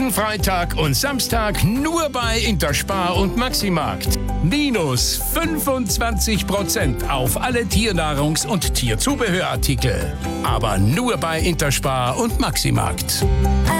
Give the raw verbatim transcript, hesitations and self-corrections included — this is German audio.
Diesen Freitag und Samstag nur bei Interspar und Maximarkt. Minus fünfundzwanzig Prozent auf alle Tiernahrungs- und Tierzubehörartikel. Aber nur bei Interspar und Maximarkt.